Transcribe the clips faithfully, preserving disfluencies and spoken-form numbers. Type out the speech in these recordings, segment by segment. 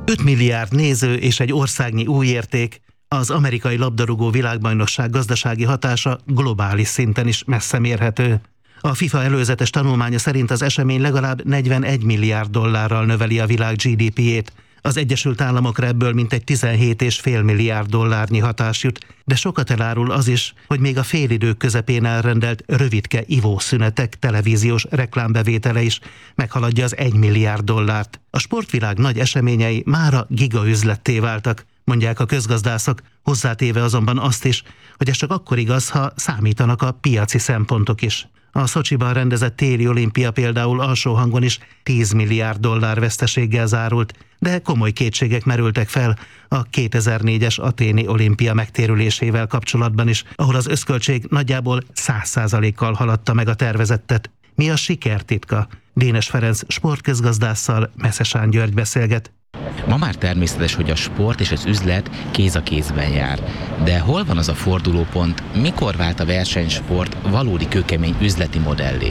öt milliárd néző és egy országnyi új érték, az amerikai labdarúgó világbajnokság gazdasági hatása globális szinten is messze mérhető. A FIFA előzetes tanulmánya szerint az esemény legalább negyvenegy milliárd dollárral növeli a világ gé dé pé-jét. Az Egyesült Államokra ebből mintegy tizenhét egész öt milliárd dollárnyi hatás jut, de sokat elárul az is, hogy még a félidők közepén elrendelt rövidke ivószünetek televíziós reklámbevétele is meghaladja az egy milliárd dollárt. A sportvilág nagy eseményei mára gigaüzletté váltak, mondják a közgazdászok, hozzátéve azonban azt is, hogy ez csak akkor igaz, ha számítanak a piaci szempontok is. A Szocsiban rendezett téli olimpia például alsó hangon is tíz milliárd dollár veszteséggel zárult, de komoly kétségek merültek fel a kétezer-négyes athéni olimpia megtérülésével kapcsolatban is, ahol az összköltség nagyjából száz százalékkal haladta meg a tervezettet. Mi a siker titka? Dénes Ferenc sportközgazdásszal Meszesán György beszélget. Ma már természetes, hogy a sport és az üzlet kéz a kézben jár. De hol van az a fordulópont, mikor vált a versenysport valódi kőkemény üzleti modellé?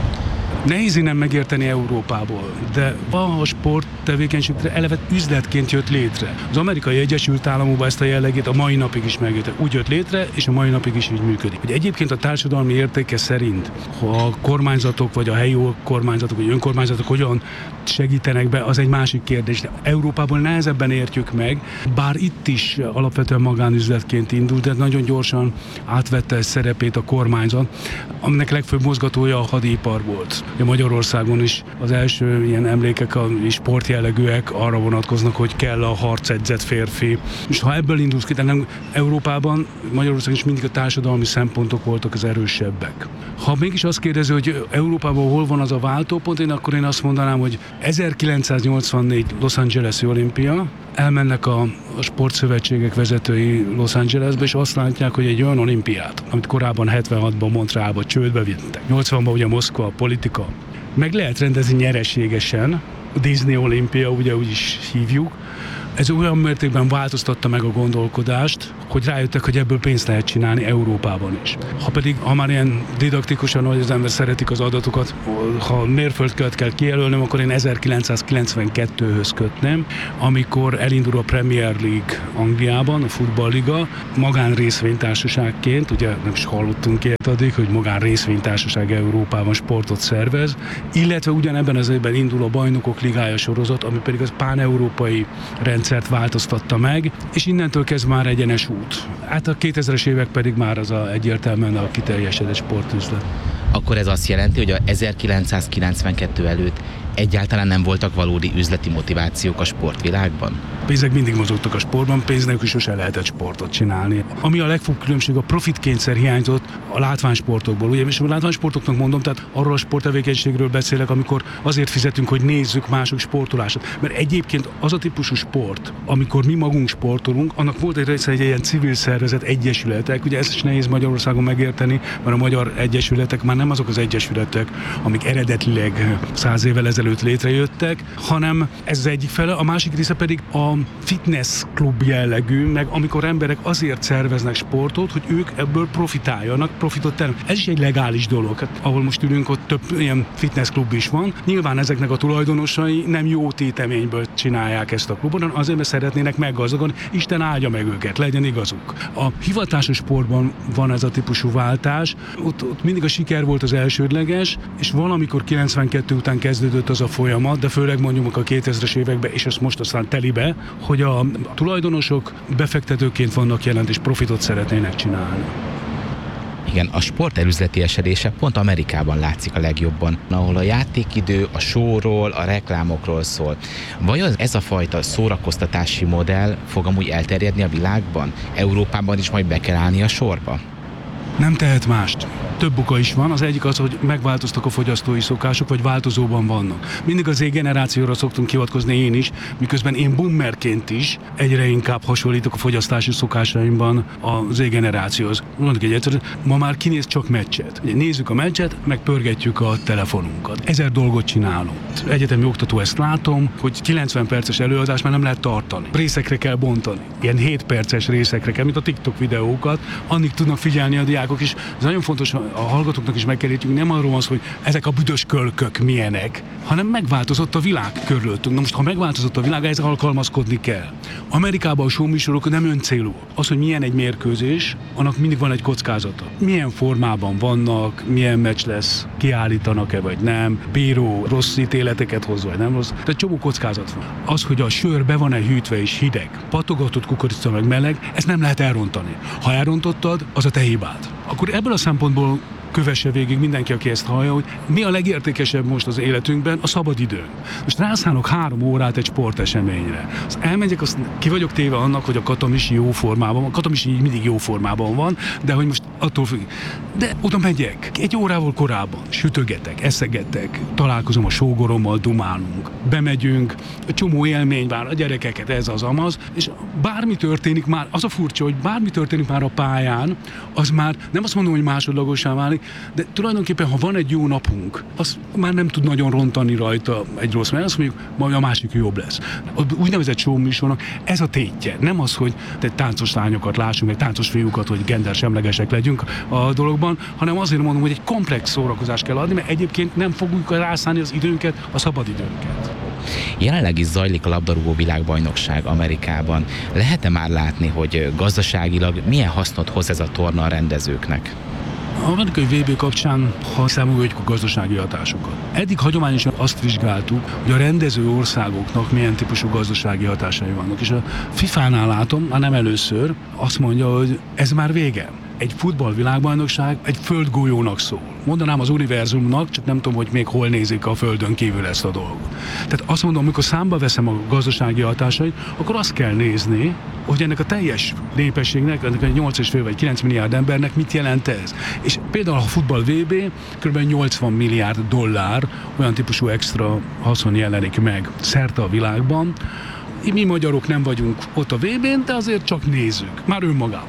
Nehéz innen megérteni Európából, de valaha a sport tevékenységre eleve üzletként jött létre. Az Amerikai Egyesült Államokban ezt a jellegét a mai napig is megérte. Úgy jött létre, és a mai napig is így működik. Hogy egyébként a társadalmi értéke szerint, ha a kormányzatok, vagy a helyi kormányzatok, vagy önkormányzatok hogyan segítenek be, az egy másik kérdés. De Európában nehezebben értjük meg, bár itt is alapvetően magánüzletként indult, de nagyon gyorsan átvette szerepét a kormányzat, aminek legfőbb mozgatója a hadipar volt. Magyarországon is az első ilyen emlékek, a sportjellegűek arra vonatkoznak, hogy kell a harcedzett férfi. És ha ebből indulsz ki, de nem Európában, Magyarországon is mindig a társadalmi szempontok voltak az erősebbek. Ha mégis azt kérdezi, hogy Európában hol van az a váltópont, én akkor én azt mondanám, hogy ezerkilencszáznyolcvannégy Los Angeles-i olimpia, elmennek a, a sportszövetségek vezetői Los Angelesbe, és azt látják, hogy egy olyan olimpiát, amit korábban hetvenhatban Montrealba csődbe vittek, nyolcvanban ugye Moszkva, a politika, meg lehet rendezni nyereségesen, a Disney olimpia, ugye úgy is hívjuk. Ez olyan mértékben változtatta meg a gondolkodást, hogy rájöttek, hogy ebből pénzt lehet csinálni Európában is. Ha pedig, ha már ilyen didaktikusan, hogy az ember szeretik az adatokat, ha mérföldkövet kell kijelölnöm, akkor én ezerkilencszázkilencvenkettőhöz kötném, amikor elindul a Premier League Angliában, a futballliga, magánrészvénytársaságként, ugye nem is hallottunk ilyet addig, hogy magánrészvénytársaság Európában sportot szervez, illetve ugyanebben az évben indul a Bajnokok Ligája sorozat, ami pedig az pán-európai rendszert változtatta meg, és innentől kezd már egyenes út. Hát a kétezres évek pedig már az a egyértelműen a kiteljesedett sportüzlet. Akkor ez azt jelenti, hogy a ezerkilencszázkilencvenkettő előtt egyáltalán nem voltak valódi üzleti motivációk a sportvilágban? Pénzek mindig mozogtak a sportban, pénz nélkül sose lehetett sportot csinálni. Ami a legfőbb különbség, a profitkényszer hiányzott a látványsportokból. Ugye, és a látványsportoknak mondom, tehát arról a sporttevékenységről beszélek, amikor azért fizetünk, hogy nézzük mások sportolását. Mert egyébként az a típusú sport, amikor mi magunk sportolunk, annak volt egy része egy ilyen civil szervezet, egyesületek. Ugye ezt is nehéz Magyarországon megérteni, mert a magyar egyesületek már nem azok az egyesületek, amik eredetileg száz évvel ezelőtt létrejöttek, hanem ez az egyik fele, a másik része pedig a fitness klub jellegű, meg amikor emberek azért szerveznek sportot, hogy ők ebből profitáljanak, profitot terem. Ez is egy legális dolog, hát, ahol most ülünk, ott több ilyen fitness klub is van. Nyilván ezeknek a tulajdonosai nem jó téteményből csinálják ezt a klubot, hanem azért, mert szeretnének meggazdagodni, Isten áldja meg őket, legyen igazuk. A hivatásos sportban van ez a típusú váltás, ott, ott mindig a siker volt az elsődleges, és valamikor kilencvenkettő után kezdődött az a folyamat, de főleg mondjuk a kétezres években, és ezt most aztán telibe, hogy a tulajdonosok befektetőként vannak jelent, és profitot szeretnének csinálni. Igen, a sport elüzleti esedése pont Amerikában látszik a legjobban, ahol a játékidő, a showról, a reklámokról szól. Vajon ez a fajta szórakoztatási modell fog amúgy elterjedni a világban? Európában is majd be kell állni a sorba? Nem tehet mást. Több oka is van. Az egyik az, hogy megváltoztak a fogyasztói szokások, vagy változóban vannak. Mindig az Z-generációra szoktunk hivatkozni én is, miközben én boomerként is egyre inkább hasonlítok a fogyasztási szokásaimban a Z-generációhoz. Mondjuk egy egyszerűen, ma már kinéz csak meccset. Ugye nézzük a meccset, meg pörgetjük a telefonunkat. Ezer dolgot csinálunk. Egyetemi oktató, ezt látom, hogy kilencven perces előadás már nem lehet tartani. Részekre kell bontani. Ilyen hét perces részekre kell, mint a TikTok videókat. Annig tudnak figyelni a diák, diákok is, ez nagyon fontos, a hallgatóknak is meg kell értjük, nem arról van szó, hogy ezek a büdös kölkök milyenek, hanem megváltozott a világ körülöttünk. Na most, ha megváltozott a világ, ez alkalmazkodni kell. Amerikában a showműsorok nem öncélú. Az, hogy milyen egy mérkőzés, annak mindig van egy kockázata. Milyen formában vannak, milyen meccs lesz, kiállítanak-e vagy nem, bíró rossz ítéleteket hoz vagy nem rossz. Tehát csomó kockázat van. Az, hogy a sör be van-e hűtve és hideg, patogatott kukorica meg meleg, ezt nem lehet elrontani. Ha elrontottad, az a te hibád. Akkor ebből a szempontból kövesse végig mindenki, aki ezt hallja, hogy mi a legértékesebb most az életünkben, a szabadidőnk. Most rászánok három órát egy sporteseményre. Azt elmegyek, azt ki vagyok téve annak, hogy a Katamisi jó formában van. A Katamisi mindig jó formában van, de hogy most attól függ. De oda megyek, egy órával korábban, sütögetek, eszegetek, találkozom a sógorommal, dumálunk, bemegyünk, csomó élmény vár a gyerekeket, ez az amaz, és bármi történik már, az a furcsa, hogy bármi történik már a pályán, az már nem azt mondom, hogy másodlagosá válik, de tulajdonképpen, ha van egy jó napunk, az már nem tud nagyon rontani rajta egy rossz, mert azt mondjuk, majd a másik jobb lesz. A úgynevezett showműsornak ez a tétje. Nem az, hogy te táncos lányokat lássunk, meg táncos fiúkat, hogy gendersemlegesek legyünk a dologban, hanem azért mondom, hogy egy komplex szórakozást kell adni, mert egyébként nem fogjuk rászállni az időnket, a szabadidőnket. Jelenleg is zajlik a labdarúgó világbajnokság Amerikában. Lehet-e már látni, hogy gazdaságilag milyen hasznot hoz ez a torna a rendezőknek? A amerikai vé bé kapcsán, ha számoljuk a gazdasági hatásokat. Eddig hagyományosan azt vizsgáltuk, hogy a rendező országoknak milyen típusú gazdasági hatásai vannak. És a fifánál látom, már nem először, azt mondja, hogy ez már vége. Egy futballvilágbajnokság egy földgolyónak szól. Mondanám az univerzumnak, csak nem tudom, hogy még hol nézik a földön kívül ezt a dolgot. Tehát azt mondom, amikor számba veszem a gazdasági hatásait, akkor azt kell nézni, hogy ennek a teljes népességnek, ennek a nyolc és fél vagy kilenc milliárd embernek mit jelent ez. És például a futball vé bé kb. nyolcvan milliárd dollár olyan típusú extra haszon jelenik meg szerte a világban. Mi magyarok nem vagyunk ott a vé bén, de azért csak nézzük, már önmagában.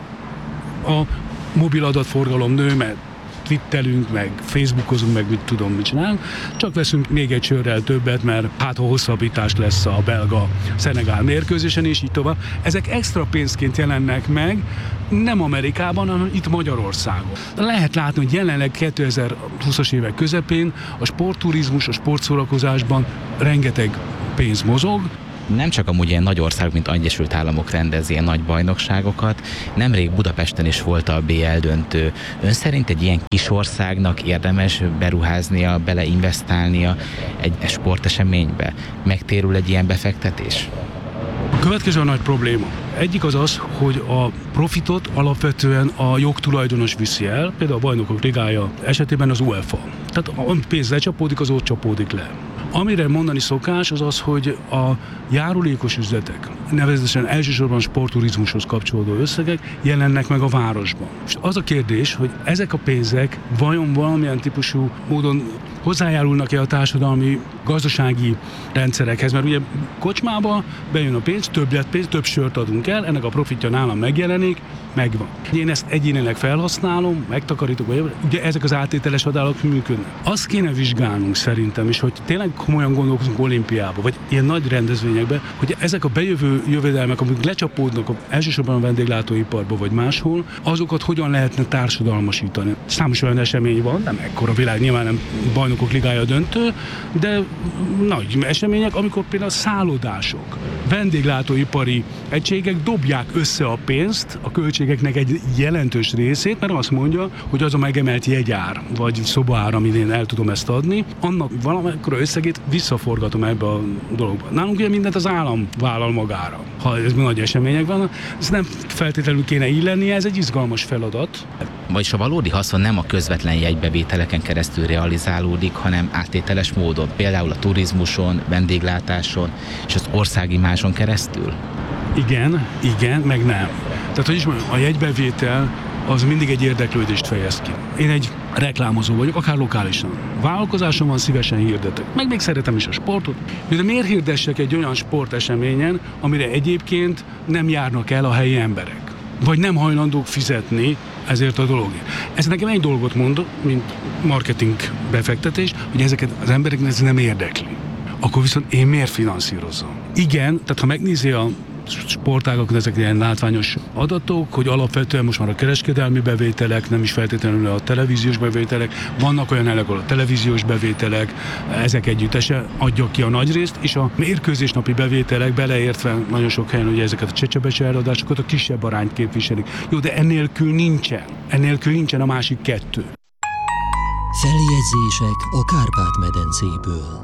A mobil adatforgalom nő, mert twittelünk, meg facebookozunk, meg mit tudom, mit csinálunk, csak veszünk még egy sörrel többet, mert hát ha hosszabbítás lesz a belga-szenegál mérkőzésen, és így tovább. Ezek extra pénzként jelennek meg, nem Amerikában, hanem itt Magyarországon. Lehet látni, hogy jelenleg kétezer-húszas évek közepén a sportturizmus, a sportszórakozásban rengeteg pénz mozog. Nem csak amúgy ilyen nagy ország, mint Egyesült Államok rendez ilyen nagy bajnokságokat, nemrég Budapesten is volt a bé el döntő. Ön szerint egy ilyen kis országnak érdemes beruháznia, beleinvestálnia egy sporteseménybe? Megtérül egy ilyen befektetés? A következő a nagy probléma. Egyik az az, hogy a profitot alapvetően a jogtulajdonos viszi el, például a Bajnokok Ligája esetében az UEFA. Tehát a pénz lecsapódik, az ott csapódik le. Amire mondani szokás, az az, hogy a járulékos üzletek, nevezetesen elsősorban sportturizmushoz kapcsolódó összegek jelennek meg a városban. És az a kérdés, hogy ezek a pénzek vajon valamilyen típusú módon hozzájárulnak-e a társadalmi, gazdasági rendszerekhez, mert ugye kocsmába bejön a pénz, többletpénz, több sört adunk el, ennek a profitja nálam megjelenik, megvan. Én ezt egyénileg felhasználom, megtakarítok, vagy ugye ezek az áttételes adálok működnek. Azt kéne vizsgálnunk szerintem is, hogy tényleg komolyan gondolkozunk olimpiába, vagy ilyen nagy rendezvényekbe, hogy ezek a bejövő jövedelmek, amik lecsapódnak elsősorban a vendéglátóiparba, vagy máshol, azokat hogyan lehetne társadalmasítani. Számos olyan esemény van, nem ekkora világ, nyilván nem Bajnokok Ligája döntő, de nagy események, amikor például szállodások, vendéglátóipari egységek dobják össze a pénzt, a költségeknek egy jelentős részét, mert azt mondja, hogy az a megemelt jegyár, vagy szobaár, amin én el tudom ezt adni, annak valamekkora összegét visszaforgatom ebbe a dologba. Nálunk ugye mindent az állam vállal magára. Ha ez nagy események vannak, ez nem feltétlenül kéne illenie, ez egy izgalmas feladat. Vagyis a valódi haszon nem a közvetlen jegybevételeken keresztül realizálódik, hanem áttételes módon, például a turizmuson, vendéglátáson és az országimáson keresztül? Igen, igen, meg nem. Tehát, hogy is mondjam, a jegybevétel az mindig egy érdeklődést fejez ki. Én egy reklámozó vagyok, akár lokálisan. Vállalkozásom van, szívesen hirdetek. Meg még szeretem is a sportot. De miért hirdessek egy olyan sporteseményen, amire egyébként nem járnak el a helyi emberek? Vagy nem hajlandók fizetni ezért a dologért. Ez nekem egy dolgot mond, mint marketing befektetés, hogy ezeket az embereknek ez nem érdekli. Akkor viszont én miért finanszírozom? Igen, tehát ha megnézi a sportágak, ezek ilyen látványos adatok, hogy alapvetően most már a kereskedelmi bevételek, nem is feltétlenül a televíziós bevételek, vannak olyan helyek, ahol a televíziós bevételek, ezek együttese adja ki a nagy részt, és a mérkőzésnapi bevételek beleértve nagyon sok helyen, hogy ezeket a csecsebes eladásokat a kisebb arányt képviselik. Jó, de ennélkül nincsen. Ennélkül nincsen a másik kettő. Feljegyzések a Kárpát-medencéből.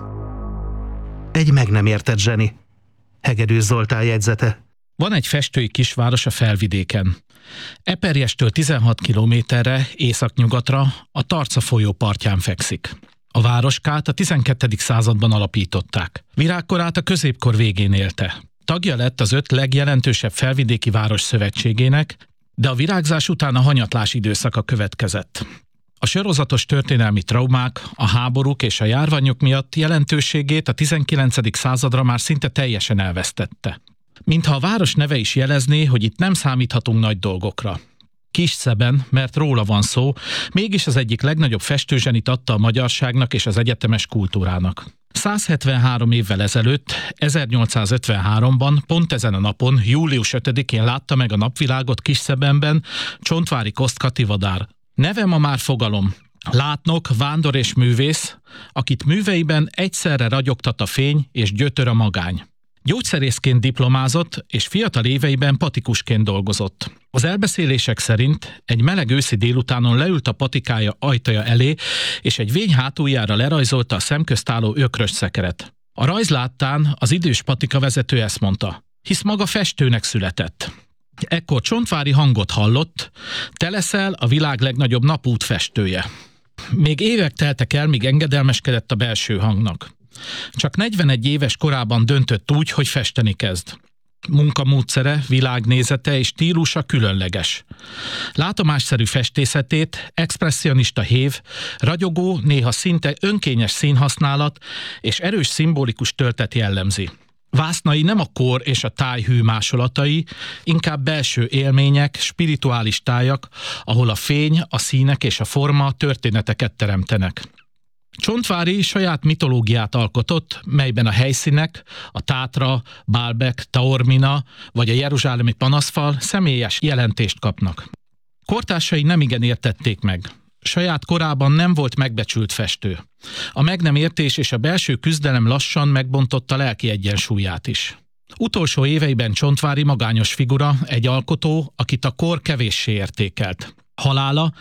Egy meg nem értett zseni. Hegedűs Zoltán jegyzete. Van egy festői kisváros a Felvidéken. Eperjestől tizenhat kilométerre északnyugatra a Tarca folyó partján fekszik. A városkát a tizenkettedik században alapították. Virágkorát a középkor végén élte. Tagja lett az öt legjelentősebb felvidéki város szövetségének, de a virágzás után a hanyatlás időszaka következett. A sorozatos történelmi traumák, a háborúk és a járványok miatt jelentőségét a tizenkilencedik századra már szinte teljesen elvesztette. Mintha a város neve is jelezné, hogy itt nem számíthatunk nagy dolgokra. Kisszeben, mert róla van szó, mégis az egyik legnagyobb festőzsenit adta a magyarságnak és az egyetemes kultúrának. száz hetvenhárom évvel ezelőtt, ezernyolcszázötvenháromban, pont ezen a napon, július ötödikén látta meg a napvilágot Kisszebenben Csontváry Koszt Kati Vadár. Neve ma már fogalom. Látnok, vándor és művész, akit műveiben egyszerre ragyogtat a fény és gyötör a magány. Gyógyszerészként diplomázott, és fiatal éveiben patikusként dolgozott. Az elbeszélések szerint egy meleg őszi délutánon leült a patikája ajtaja elé, és egy vény hátuljára lerajzolta a szemközt álló ökrös szekeret. A rajz láttán az idős patika vezető ezt mondta: hisz maga festőnek született. Ekkor Csontváry hangot hallott: te leszel a világ legnagyobb napút festője. Még évek teltek el, míg engedelmeskedett a belső hangnak. Csak negyvenegy éves korában döntött úgy, hogy festeni kezd. Munkamódszere, világnézete és stílusa különleges. Látomásszerű festészetét expresszionista hév, ragyogó, néha szinte önkényes színhasználat és erős szimbolikus töltet jellemzi. Vásznai nem a kor és a táj hű másolatai, inkább belső élmények, spirituális tájak, ahol a fény, a színek és a forma történeteket teremtenek. Csontváry saját mitológiát alkotott, melyben a helyszínek, a Tátra, Baalbek, Taormina vagy a jeruzsálemi panaszfal személyes jelentést kapnak. Kortársai nemigen értették meg. Saját korában nem volt megbecsült festő. A meg nem értés és a belső küzdelem lassan megbontotta lelki egyensúlyát is. Utolsó éveiben Csontváry magányos figura, egy alkotó, akit a kor kevéssé értékelt. Halála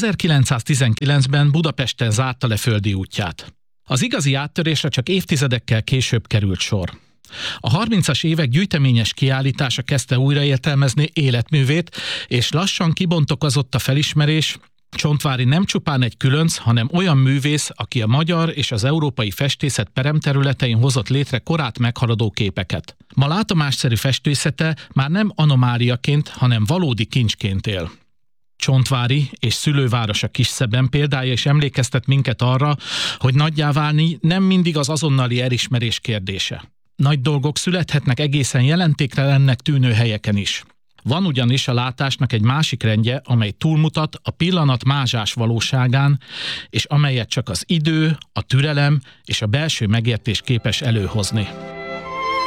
ezerkilencszáztizenkilencben Budapesten zárta le földi útját. Az igazi áttörésre csak évtizedekkel később került sor. A harmincas évek gyűjteményes kiállítása kezdte újra értelmezni életművét, és lassan kibontakozott a felismerés: Csontváry nem csupán egy különc, hanem olyan művész, aki a magyar és az európai festészet peremterületein hozott létre korát meghaladó képeket. Ma látomásszerű festészete már nem anomáliaként, hanem valódi kincsként él. Csontváry és szülővárosa Kisszeben példája is emlékeztet minket arra, hogy nagyjá válni nem mindig az azonnali elismerés kérdése. Nagy dolgok születhetnek egészen jelentéktelennek tűnő helyeken is. Van ugyanis a látásnak egy másik rendje, amely túlmutat a pillanat mázsás valóságán, és amelyet csak az idő, a türelem és a belső megértés képes előhozni.